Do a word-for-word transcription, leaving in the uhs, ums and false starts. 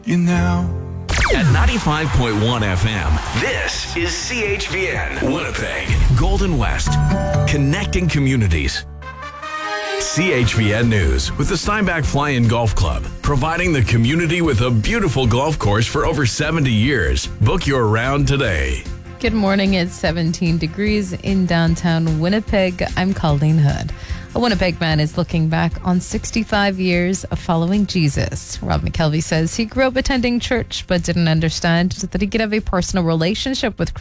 You now. At ninety-five point one F M, this is C H V N, Winnipeg, Golden West, connecting communities. C H V N News with the Steinbach Fly-In Golf Club, providing the community with a beautiful golf course for over seventy years. Book your round today. Good morning. It's seventeen degrees in downtown Winnipeg. I'm Colleen Hood. A Winnipeg man is looking back on sixty-five years of following Jesus. Rob McKelvey says he grew up attending church but didn't understand that he could have a personal relationship with